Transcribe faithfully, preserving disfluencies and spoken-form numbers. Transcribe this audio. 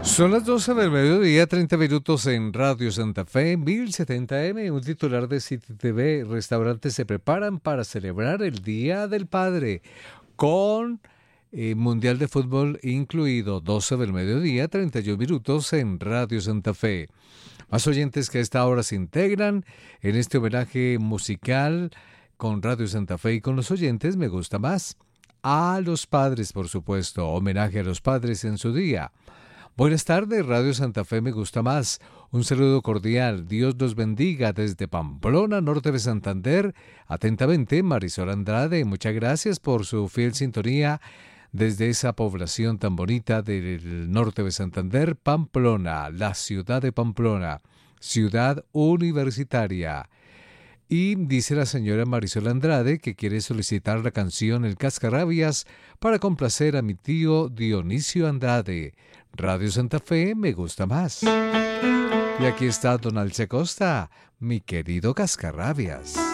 Son las doce del mediodía, treinta minutos en Radio Santa Fe, mil setenta eme. Un titular de City T V: restaurantes se preparan para celebrar el Día del Padre con eh, Mundial de Fútbol incluido. doce del mediodía, treinta y uno minutos en Radio Santa Fe. Más oyentes que a esta hora se integran en este homenaje musical con Radio Santa Fe y con los oyentes Me Gusta Más. A los padres, por supuesto, homenaje a los padres en su día. Buenas tardes, Radio Santa Fe Me Gusta Más. Un saludo cordial. Dios los bendiga desde Pamplona, norte de Santander. Atentamente, Marisol Andrade. Muchas gracias por su fiel sintonía desde esa población tan bonita del norte de Santander, Pamplona, la ciudad de Pamplona, ciudad universitaria. Y dice la señora Marisol Andrade que quiere solicitar la canción El Cascarrabias para complacer a mi tío Dionisio Andrade. Radio Santa Fe Me Gusta Más. Y aquí está Don Alce Costa, mi querido Cascarrabias.